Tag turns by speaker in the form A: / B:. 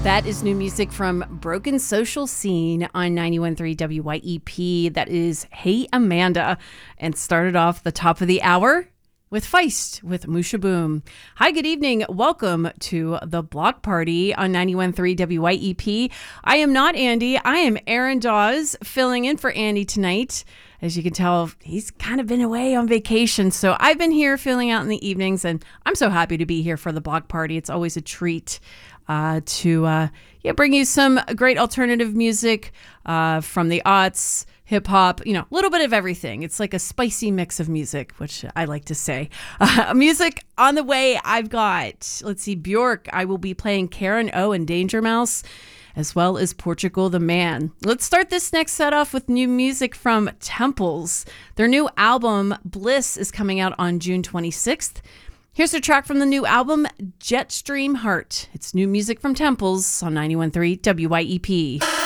A: That is new music from Broken Social Scene on 91.3 WYEP. That is Hey Amanda, and started off the top of the hour with Feist with Musha Boom. Hi, good evening. Welcome to the Block Party on 91.3 WYEP. I am not Andy. I am Aaron Dawes filling in for Andy tonight. As you can tell, he's kind of been away on vacation. So I've been here filling out in the evenings, and I'm so happy to be here for the Block Party. It's always a treat to bring you some great alternative music from the aughts, hip hop, a little bit of everything. It's like a spicy mix of music, which I like to say. Music on the way, I've got, Bjork. I will be playing Karen O and Danger Mouse, as well as Portugal the Man. Let's start this next set off with new music from Temples. Their new album, Bliss, is coming out on June 26th. Here's a track from the new album, Jetstream Heart. It's new music from Temples on 91.3 WYEP.